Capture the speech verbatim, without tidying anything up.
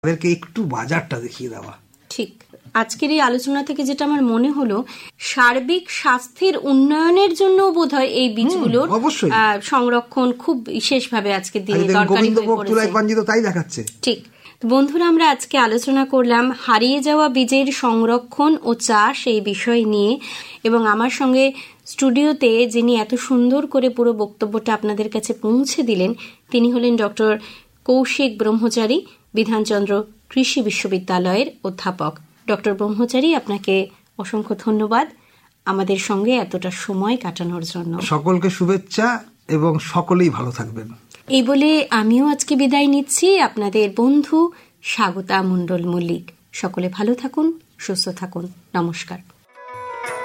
তাদেরকে একটু বাজারটা দেখিয়ে দেওয়া। ঠিক। আজকের এই আলোচনা থেকে যেটা আমার মনে হলো, সার্বিক স্বাস্থ্যের উন্নয়নের জন্য বোধহয় এই বীজগুলোর সংরক্ষণ খুব বিশেষভাবে আজকের দিনে দরকারি হয়ে পড়েছে। তাই দেখাচ্ছে। ঠিক। বন্ধুরা, আমরা আজকে আলোচনা করলাম হারিয়ে যাওয়া বীজের সংরক্ষণ ও চাষ এই বিষয় নিয়ে, এবং আমার সঙ্গে স্টুডিওতে যিনি এত সুন্দর করে পুরো বক্তব্যটা আপনাদের কাছে পৌঁছে দিলেন, তিনি হলেন ডক্টর কৌশিক ব্রহ্মচারী, বিধানচন্দ্র কৃষি বিশ্ববিদ্যালয়ের অধ্যাপক। ডক্টর ব্রহ্মচারী, আপনাকে অসংখ্য ধন্যবাদ আমাদের সঙ্গে এতটা সময় কাটানোর জন্য। সকলকে শুভেচ্ছা এবং সকলেই ভালো থাকবেন এই বলে আমিও আজকে বিদায় নিচ্ছি। আপনাদের বন্ধু স্বাগতা মণ্ডল মল্লিক। সকলে ভালো থাকুন, সুস্থ থাকুন। নমস্কার।